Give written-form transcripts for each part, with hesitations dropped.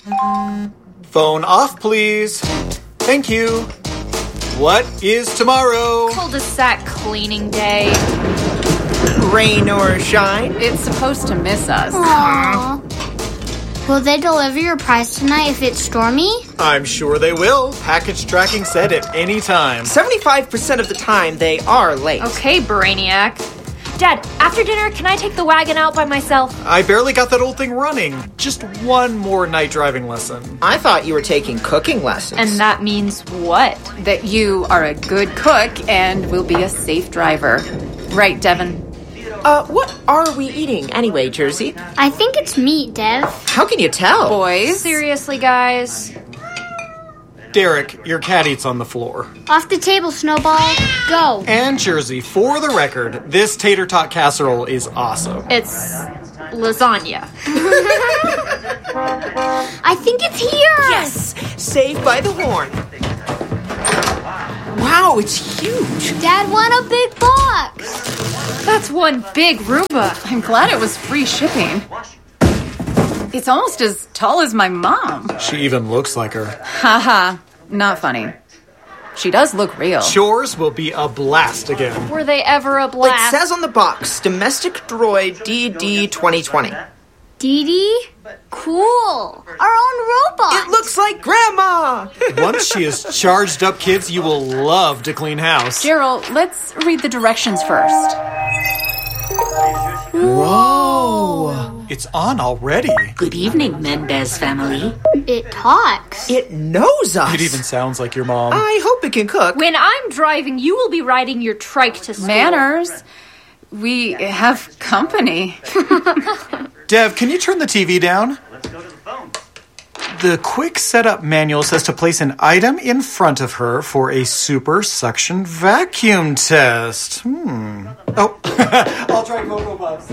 Phone off, please. Thank you. What is tomorrow? Cul-de-sac cleaning day. Rain or shine? It's supposed to miss us. Aww. Will they deliver your prize tonight if it's stormy? I'm sure they will. Package tracking said at any time. 75% of the time, they are late. Okay, Brainiac. Dad, after dinner, can I take the wagon out by myself? I barely got that old thing running. Just one more night driving lesson. I thought you were taking cooking lessons. And that means what? That you are a good cook and will be a safe driver. Right, Devin? What are we eating anyway, Jersey? I think it's meat, Dev. How can you tell? Boys? Seriously, guys? Derek, your cat eats on the floor. Off the table, Snowball. Go. And Jersey, for the record, this tater tot casserole is awesome. It's lasagna. I think it's here. Yes! Saved by the horn. Wow, it's huge. Dad won a big box. That's one big Roomba. I'm glad it was free shipping. It's almost as tall as my mom. She even looks like her. Haha, not funny. She does look real. Chores will be a blast again. Were they ever a It blast? says on the box, Domestic Droid DD 2020. Dee Dee? Cool. Our own robot. It looks like Grandma! Once she is charged up, kids, you will love to clean house. Gerald, let's read the directions first. Whoa! It's on already. Good evening, Mendez family. It talks. It knows us. It even sounds like your mom. I hope it can cook. When I'm driving, you will be riding your trike to school. Manners. We have company. Dev, can you turn the TV down? Let's go to the phone. The quick setup manual says to place an item in front of her for a super suction vacuum test. Oh, I'll try Cocoa Puffs.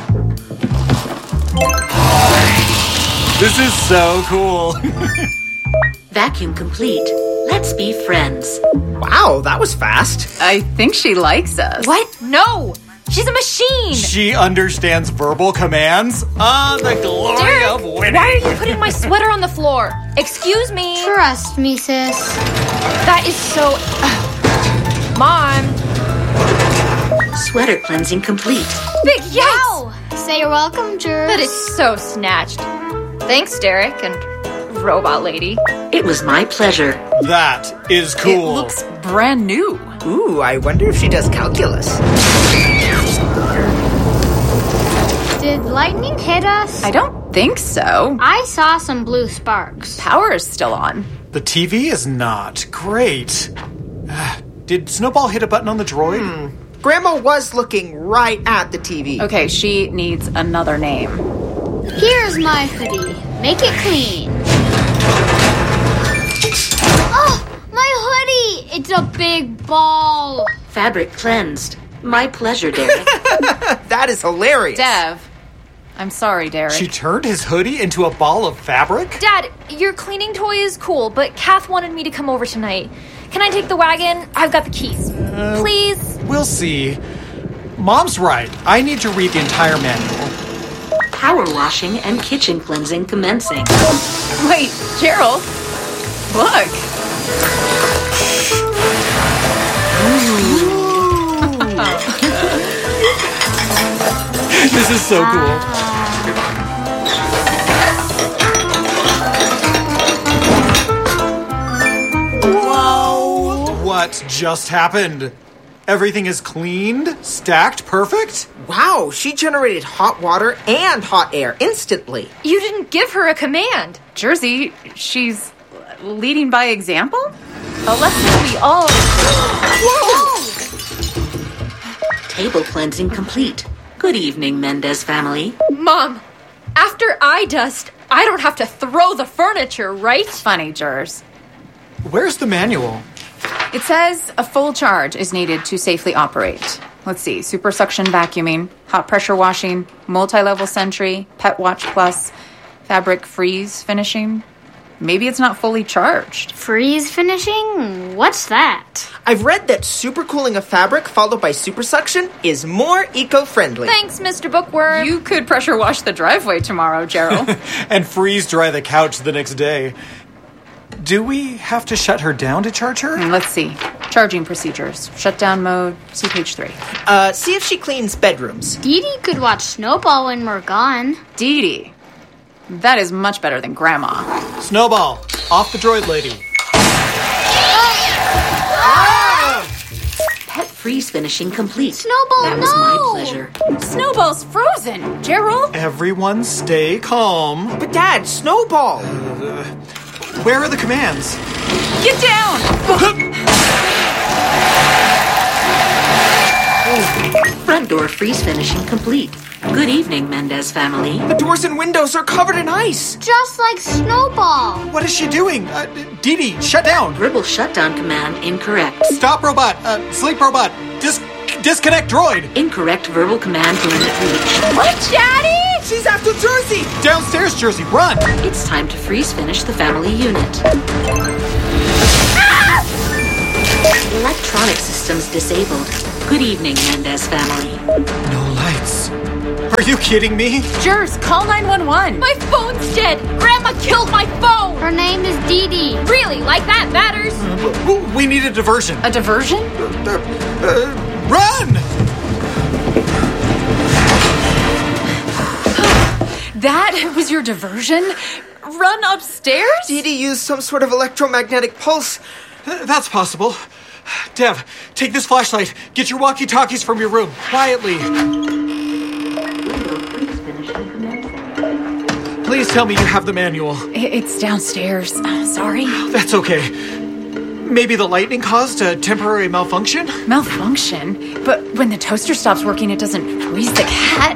This is so cool. Vacuum complete. Let's be friends. Wow, that was fast. I think she likes us. What? No! She's a machine! She understands verbal commands. The glory Derek, of winning. why are you putting my sweater on the floor? Excuse me. Trust me, sis. That is so... Mom. Sweater cleansing complete. Big yes! Wow. Say you're welcome, Jers. That is so snatched. Thanks, Derek and Robot Lady. It was my pleasure. That is It cool. looks brand new. Ooh, I wonder if she does calculus. Did lightning hit us? I don't think so. I saw some blue sparks. Power is still on. The TV is not. Great. Did Snowball hit a button on the droid? Grandma was looking right at the TV. Okay, she needs another name. Here's my hoodie. Make it clean. Oh, my hoodie! It's a big ball. Fabric cleansed. My pleasure, Derek. That is hilarious. Dev. I'm sorry, Derek. She turned his hoodie into a ball of fabric? Dad, your cleaning toy is cool, but Kath wanted me to come over tonight. Can I take the wagon? I've got the keys. Please? We'll see. Mom's right. I need to read the entire manual. Power washing and kitchen cleansing commencing. Wait, Gerald. Look. This is so cool. Whoa! What just happened? Everything is cleaned, stacked, perfect? Wow, she generated hot water and hot air instantly. You didn't give her a command. Jersey, she's leading by example? A lesson we all... Table cleansing complete. Good evening, Mendez family. Mom, after I dust, I don't have to throw the furniture, right? Funny, Jers. Where's the manual? It says a full charge is needed to safely operate. Let's see, super suction vacuuming, hot pressure washing, multi-level sentry, pet watch plus, fabric freeze finishing. Maybe it's not fully charged. Freeze finishing? What's that? I've read that supercooling a fabric followed by super suction is more eco-friendly. Thanks, Mr. Bookworm. You could pressure wash the driveway tomorrow, Gerald. And freeze dry the couch the next day. Do we have to shut her down to charge her? Let's see. Charging procedures. Shutdown mode. See page 3. See if she cleans bedrooms. Dee Dee could watch Snowball when we're gone. Dee Dee. That is much better than Grandma. Snowball, off the droid lady. Pet freeze finishing complete. Snowball, That was my pleasure. Snowball's frozen, Gerald. Everyone stay calm. But Dad, Snowball! Where are the commands? Get down! Front door freeze finishing complete. Good evening, Mendez family. The doors and windows are covered in ice. Just like Snowball. What is she doing? Dee Dee, shut down. Verbal shutdown command incorrect. Stop robot. Sleep robot. Disconnect droid. Incorrect verbal command limit reached. What, Daddy? She's after Jersey! Downstairs, Jersey, run. It's time to freeze finish the family unit. Electronic systems disabled. Good evening, Mendez family. No lights. Are you kidding me? Jers, call 911. My phone's dead. Grandma killed my phone. Her name is Dee Dee. Really, like that matters. We need a diversion. A diversion? Run! That was your diversion? Run upstairs? Dee Dee used some sort of electromagnetic pulse. That's possible. Dev, take this flashlight. Get your walkie-talkies from your room. Quietly. Please tell me you have the manual. It's downstairs. Sorry. That's okay. Maybe the lightning caused a temporary malfunction? Malfunction? But when the toaster stops working, it doesn't freeze the cat?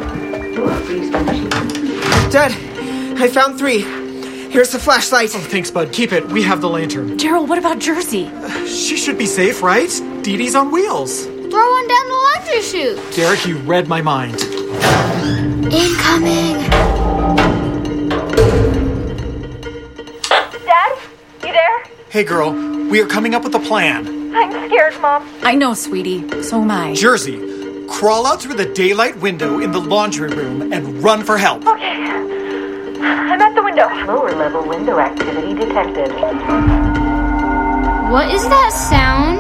Dad, I found 3. Here's the flashlight. Oh, thanks, bud. Keep it. We have the lantern. Gerald, what about Jersey? She should be safe, right? Dee Dee's on wheels. Throw one down the laundry chute. Derek, you read my mind. Incoming. Dad, you there? Hey, girl. We are coming up with a plan. I'm scared, Mom. I know, sweetie. So am I. Jersey, crawl out through the daylight window in the laundry room and run for help. Okay. I'm at the window. Lower level window activity detected. What is that sound?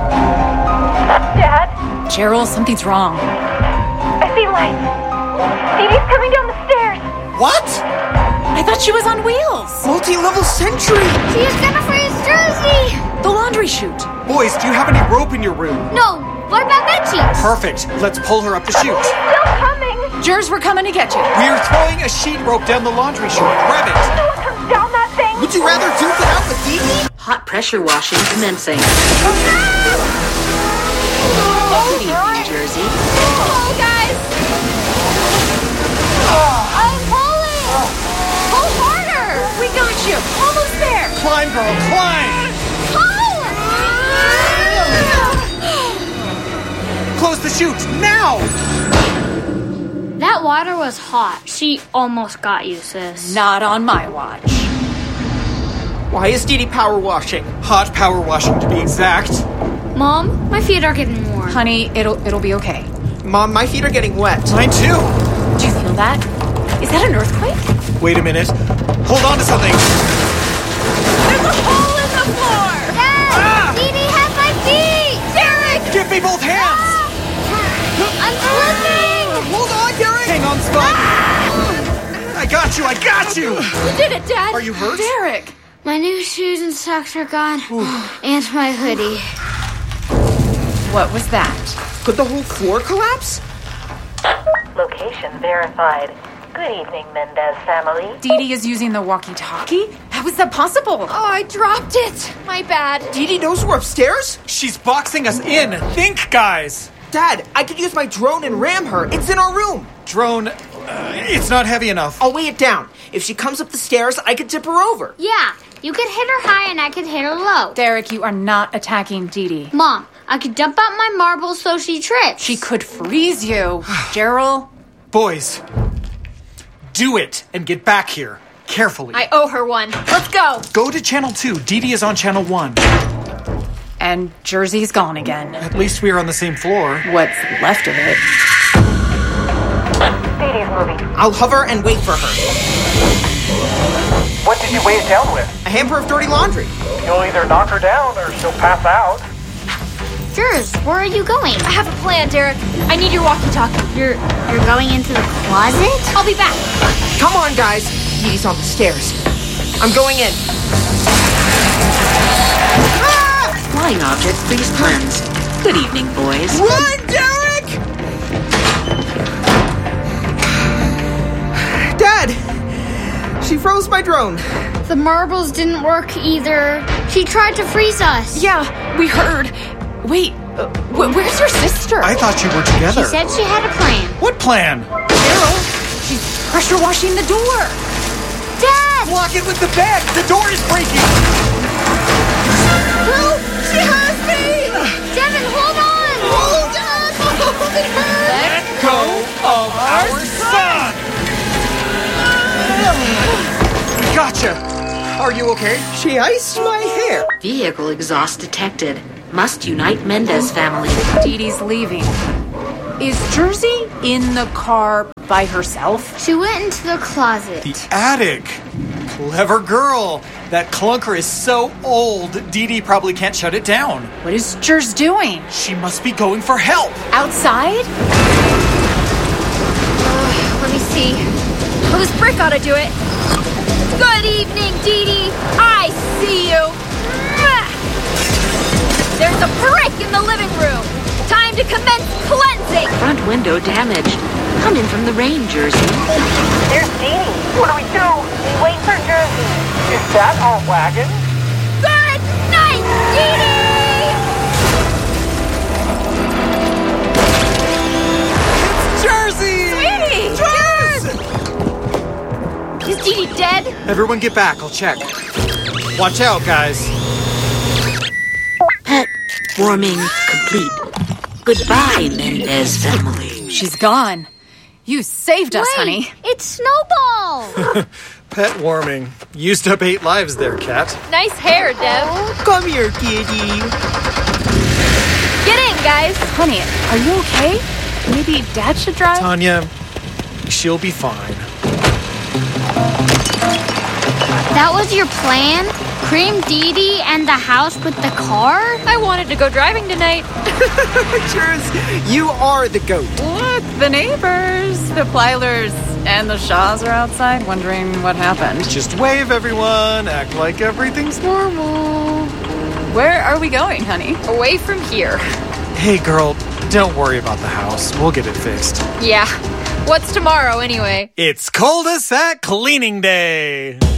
Dad, Gerald, something's wrong. I see lights. Dee Dee's coming down the stairs. What? I thought she was on wheels. Multi-level sentry! She is gonna freeze Jersey. The laundry chute. Boys, do you have any rope in your room? No. What about bed sheets? Perfect. Let's pull her up the chute. Still coming. Jers, we're coming to get you. We are throwing a sheet rope down the laundry chute. Grab it. Still comes down that thing. Would you rather duke it out with Dee Dee? Hot pressure washing commencing. Oh, Good evening, Jersey. Oh, guys. I'm pulling. Pull harder. We got you. Almost there. Climb, girl, climb. Close the chute, now! That water was hot. She almost got you, sis. Not on my watch. Why is Dee Dee power washing? Hot power washing, to be exact. Mom, my feet are getting warm. Honey, it'll be okay. Mom, my feet are getting wet. Mine too. Do you feel that? Is that an earthquake? Wait a minute. Hold on to something. There's a hole in the floor! Dad! Dee Dee has my feet! Derek! Give me both hands! I'm slipping! Hold on, Derek! Hang on, Spud. I got you, I got you! You did it, Dad. Are you hurt? Derek! My new shoes and socks are gone. And my hoodie. What was that? Could the whole floor collapse? Location verified. Good evening, Mendez family. Dee Dee is using the walkie-talkie? How is that possible? Oh, I dropped it. My bad. Dee Dee knows we're upstairs? She's boxing us in. Think, guys. Dad, I could use my drone and ram her. It's in our room. Drone, it's not heavy enough. I'll weigh it down. If she comes up the stairs, I could tip her over. Yeah, you could hit her high and I could hit her low. Derek, you are not attacking Dee Dee. Mom, I could dump out my marbles so she trips. She could freeze you. Gerald? Boys, do it and get back here. carefully. I owe her one. Let's go. Go to channel 2. Dee Dee is on channel 1. And Jersey's gone again. At least we are on the same floor. What's left of it. Dee Dee's moving. I'll hover and wait for her. What did you weigh it down with? A hamper of dirty laundry. You'll either knock her down or she'll pass out. Jers, where are you going? I have a plan, Derek. I need your walkie-talkie. You're going into the closet? I'll be back. Come on, guys. Dee Dee's on the stairs. I'm going in. Flying object freeze cleanse. Good evening, boys. Run, Derek! Dad! She froze my drone. The marbles didn't work either. She tried to freeze us. Yeah, we heard. Wait, where's your sister? I thought you were together. She said she had a plan. What plan? Carol, she's pressure washing the door. Dad! Block it with the bag. The door is breaking. Help! She has me! Devin, hold on! Hold on! It hurts! Let go of our son. Gotcha. Are you okay? She iced my hair. Vehicle exhaust detected. Must unite Mendez family. Dee Dee's leaving. Is Jersey in the car by herself? She went into the closet. The attic. Clever girl. That clunker is so old, Dee Dee probably can't shut it down. What is Jers doing? She must be going for help. Outside? Let me see. Well, this brick ought to do it. Good evening, Dee Dee. I see you. Mwah! There's a brick in the living room. Time to commence cleansing. Front window damaged. Come in from the rain, Jersey. There's Dee Dee. What do? We wait for Jersey. Is that our wagon? Good night, Dee Dee! Jersey! Jers! Is Dee Dee dead? Everyone get back. I'll check. Watch out, guys. Pet warming complete. Goodbye, Mendez family. She's gone. You saved us, honey. It's Snowball! Pet warming. Used up 8 lives there, Cat. Nice hair, Dev. Come here, kitty. Get in, guys. Honey, are you okay? Maybe Dad should drive? Tanya, she'll be fine. That was your plan? Cream Dee Dee and the house with the car? I wanted to go driving tonight. Jers, you are the goat. Look, the neighbors, the Plylers, and the Shaws are outside wondering what happened. Just wave, everyone. Act like everything's normal. Where are we going, honey? Away from here. Hey, girl, don't worry about the house. We'll get it fixed. Yeah. What's tomorrow, anyway? It's cul-de-sac cleaning day.